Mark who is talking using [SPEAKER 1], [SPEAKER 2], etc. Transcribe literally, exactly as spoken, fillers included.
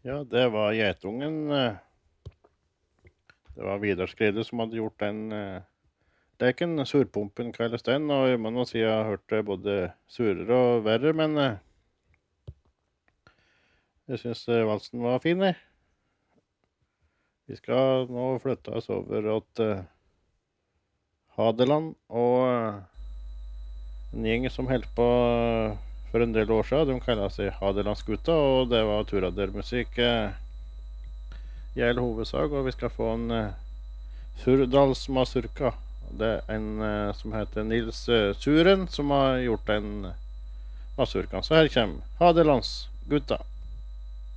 [SPEAKER 1] Ja, det var geitungen. eh, Det var Vidar Skrede som hadde gjort den eh, leken. Surpumpen kalles den, og jeg må nå si jeg har hørt det både surere og verre, men eh, jeg synes eh, valsen var fin, jeg. Vi skal nå flytte oss over til eh, Hadeland, og eh, en gjeng som holdt på eh, for en del år siden, de kallet seg Hadelandsgutta, og det var turadermusikk eh, i hele hovedsak, og vi skal få en uh, Surdals Masurka. Det er en uh, som heter Nils uh, Suren, som har gjort den uh, Masurkan. Så her kommer Hadelands gutta.